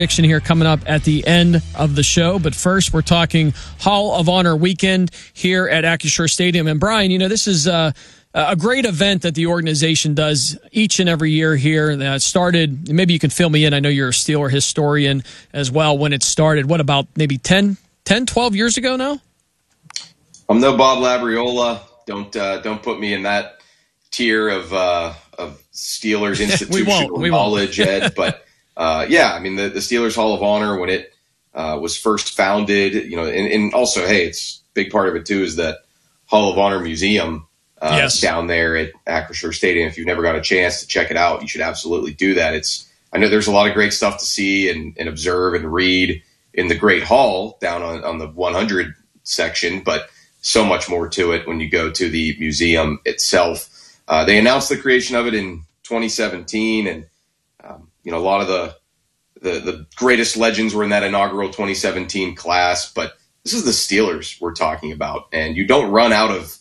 prediction here coming up at the end of the show. But first, we're talking Hall of Honor weekend here at Acrisure Stadium. And Brian, this is a great event that the organization does each and every year here. It started, maybe you can fill me in. I know you're a Steeler historian as well. When it started, what, about maybe 10, 12 years ago now? I'm no Bob Labriola. Don't put me in that tier of Steelers institutional knowledge, Ed. But the Steelers Hall of Honor, when it was first founded, and also, hey, it's a big part of it too is that Hall of Honor Museum down there at Acrisure Stadium. If you've never got a chance to check it out, you should absolutely do that. I know there's a lot of great stuff to see and observe and read in the Great Hall down on the 100 section, but so much more to it when you go to the museum itself. They announced the creation of it in 2017, and a lot of the greatest legends were in that inaugural 2017 class. But this is the Steelers we're talking about, and you don't run out of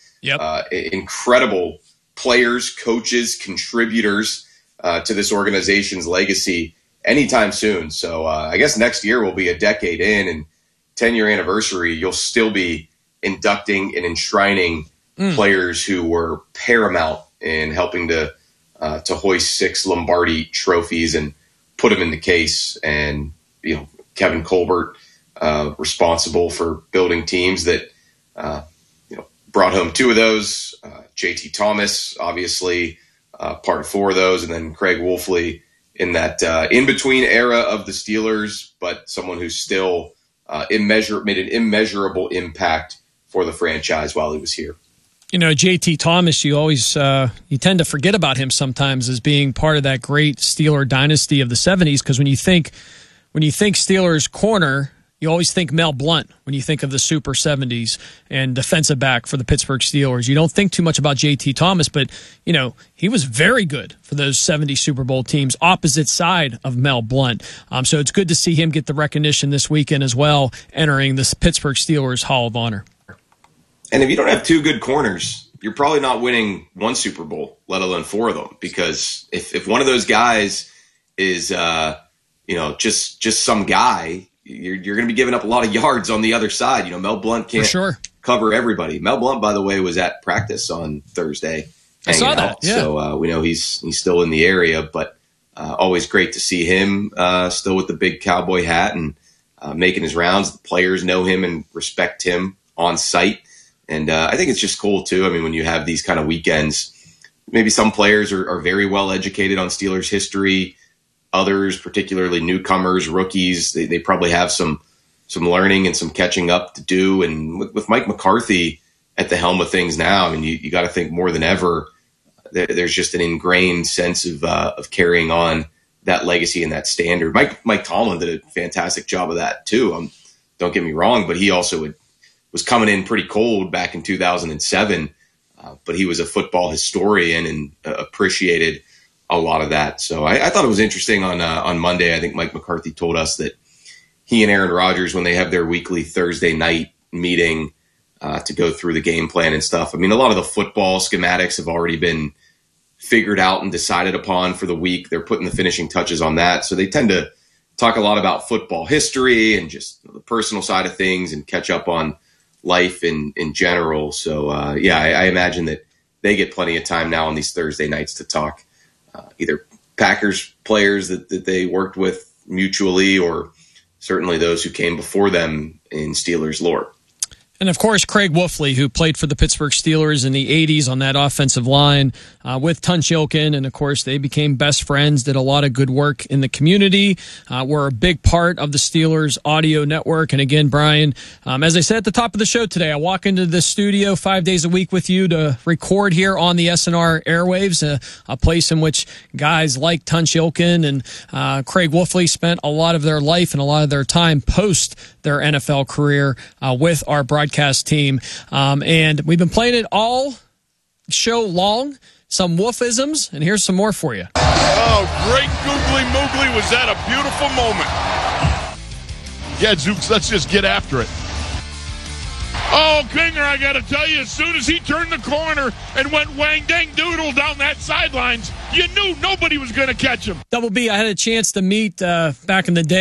incredible players, coaches, contributors to this organization's legacy anytime soon. So I guess next year will be a decade in, and 10-year anniversary, you'll still be inducting and enshrining players who were paramount in helping to hoist 6 Lombardi trophies and put them in the case. And, Kevin Colbert, responsible for building teams that, brought home 2 of those. JT Thomas, obviously, part of 4 of those. And then Craig Wolfley in that in-between era of the Steelers, but someone who's still made an immeasurable impact for the franchise while he was here. JT Thomas, you always you tend to forget about him sometimes as being part of that great Steeler dynasty of the 70s, because when you think Steelers corner, you always think Mel Blount when you think of the Super 70s and defensive back for the Pittsburgh Steelers. You don't think too much about JT Thomas, but he was very good for those 70 Super Bowl teams, opposite side of Mel Blount. So it's good to see him get the recognition this weekend as well, entering the Pittsburgh Steelers Hall of Honor. And if you don't have 2 good corners, you're probably not winning 1 Super Bowl, let alone 4 of them. Because if one of those guys is, just some guy, you're going to be giving up a lot of yards on the other side. Mel Blount can't cover everybody. Mel Blount, by the way, was at practice on Thursday. I saw that. Yeah. So we know he's still in the area, but always great to see him still with the big cowboy hat and making his rounds. The players know him and respect him on site. And I think it's just cool, too. I mean, when you have these kind of weekends, maybe some players are very well educated on Steelers history. Others, particularly newcomers, rookies, they probably have some learning and some catching up to do. And with Mike McCarthy at the helm of things now, I mean, you got to think more than ever, there's just an ingrained sense of carrying on that legacy and that standard. Mike Tomlin did a fantastic job of that, too. Don't get me wrong, but he also was coming in pretty cold back in 2007, but he was a football historian and appreciated a lot of that. So I thought it was interesting on Monday. I think Mike McCarthy told us that he and Aaron Rodgers, when they have their weekly Thursday night meeting to go through the game plan and stuff, I mean, a lot of the football schematics have already been figured out and decided upon for the week. They're putting the finishing touches on that. So they tend to talk a lot about football history and just the personal side of things and catch up on life in general. So, I imagine that they get plenty of time now on these Thursday nights to talk either Packers players that they worked with mutually or certainly those who came before them in Steelers lore. And, of course, Craig Wolfley, who played for the Pittsburgh Steelers in the 80s on that offensive line with Tunch Ilkin. And, of course, they became best friends, did a lot of good work in the community, were a big part of the Steelers audio network. And, again, Brian, as I said at the top of the show today, I walk into the studio 5 days a week with you to record here on the SNR airwaves, a place in which guys like Tunch Ilkin and Craig Wolfley spent a lot of their life and a lot of their time post their NFL career with our broadcast team. And we've been playing it all show long, some Wolfisms, and here's some more for you. Oh, great googly moogly. Was that a beautiful moment? Yeah, Zooks, let's just get after it. Oh, Kinger, I got to tell you, as soon as he turned the corner and went wang dang doodle down that sidelines, you knew nobody was going to catch him. Double B, I had a chance to meet back in the day